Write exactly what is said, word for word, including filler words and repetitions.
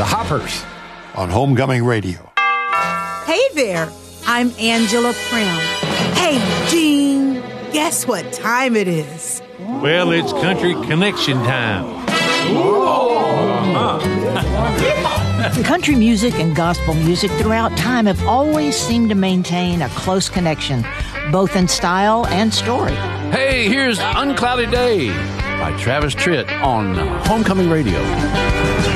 The Hoppers on Homecoming Radio. Hey there, I'm Angela Prim. Hey, Gene, guess what time it is? Well, it's Country Connection time. Country music and gospel music throughout time have always seemed to maintain a close connection, both in style and story. Hey, here's Uncloudy Day by Travis Tritt on Homecoming Radio.